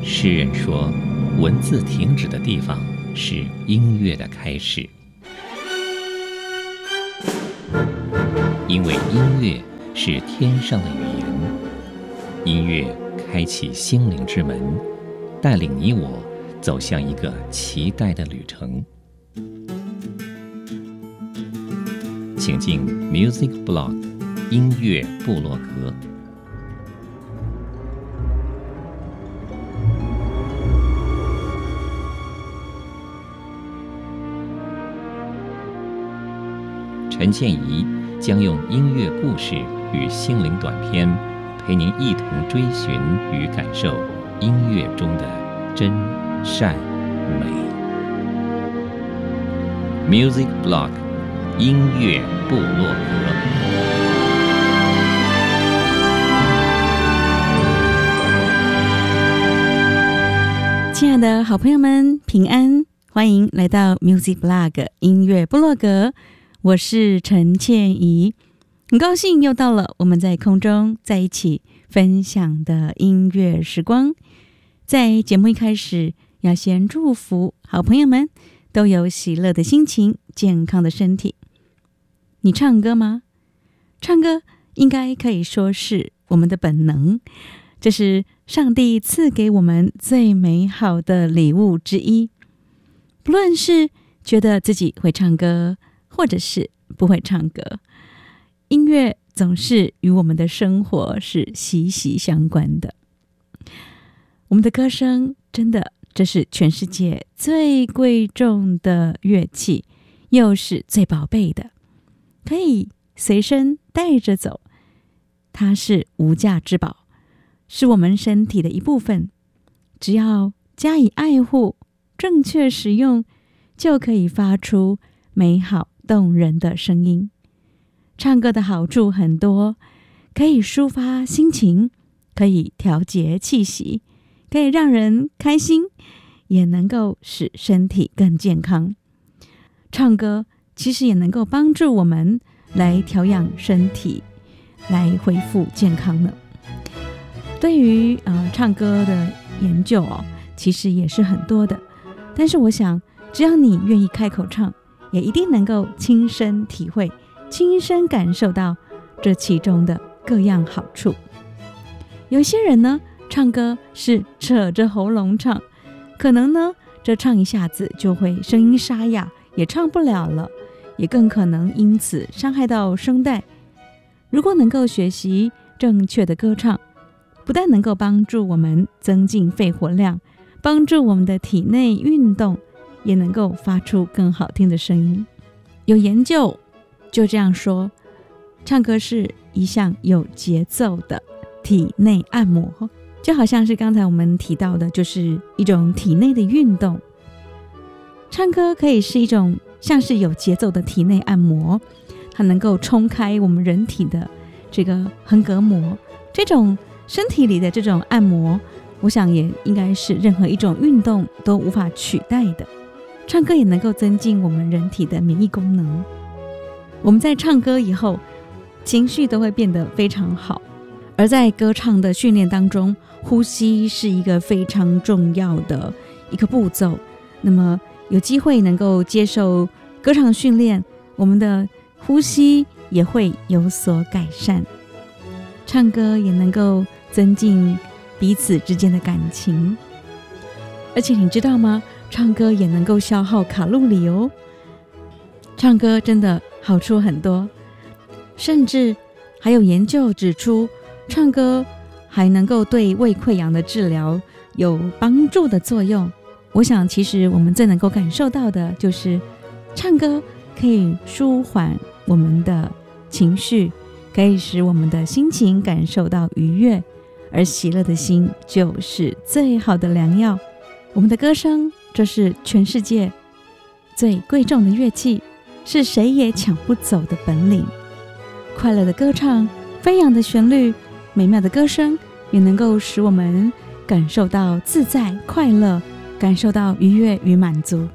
诗人说，文字停止的地方是音乐的开始，因为音乐是天上的语言，音乐开启心灵之门，带领你我走向一个期待的旅程。请进 Music Blog 音乐部落格。陈倩怡将用音乐故事与心灵短篇，陪您一同追寻与感受音乐中的真善美。Music Blog 音乐部落格。 亲爱的好朋友们，平安，欢迎来到 Music Blog 音乐部落格。我是陈倩怡，很高兴又到了我们在空中在一起分享的音乐时光。在节目一开始，要先祝福好朋友们都有喜乐的心情，健康的身体。你唱歌吗？唱歌应该可以说是我们的本能，这是上帝赐给我们最美好的礼物之一。不论是觉得自己会唱歌，或者是不会唱歌，音乐总是与我们的生活是息息相关的。我们的歌声真的，这是全世界最贵重的乐器，又是最宝贝的，可以随身带着走。它是无价之宝，是我们身体的一部分，只要加以爱护，正确使用，就可以发出美好动人的声音。唱歌的好处很多，可以抒发心情，可以调节气息，可以让人开心，也能够使身体更健康。唱歌其实也能够帮助我们来调养身体，来恢复健康呢。对于唱歌的研究其实也是很多的，但是我想只要你愿意开口唱，也一定能够亲身体会，亲身感受到这其中的各样好处。有些人呢，唱歌是扯着喉咙唱，可能呢，这唱一下子就会声音沙哑，也唱不了了，也更可能因此伤害到声带。如果能够学习正确的歌唱，不但能够帮助我们增进肺活量，帮助我们的体内运动，也能够发出更好听的声音。有研究就这样说，唱歌是一项有节奏的体内按摩，就好像是刚才我们提到的，就是一种体内的运动。唱歌可以是一种像是有节奏的体内按摩，它能够冲开我们人体的这个横膈膜，这种身体里的这种按摩，我想也应该是任何一种运动都无法取代的。唱歌也能够增进我们人体的免疫功能。我们在唱歌以后，情绪都会变得非常好。而在歌唱的训练当中，呼吸是一个非常重要的一个步骤。那么有机会能够接受歌唱训练，我们的呼吸也会有所改善。唱歌也能够增进彼此之间的感情。而且你知道吗？唱歌也能够消耗卡路里哦。唱歌真的好处很多，甚至还有研究指出，唱歌还能够对胃溃疡的治疗有帮助的作用。我想其实我们最能够感受到的就是唱歌可以舒缓我们的情绪，可以使我们的心情感受到愉悦，而喜乐的心就是最好的良药。我们的歌声，这是全世界最贵重的乐器，是谁也抢不走的本领。快乐的歌唱，飞扬的旋律，美妙的歌声，也能够使我们感受到自在快乐，感受到愉悦与满足。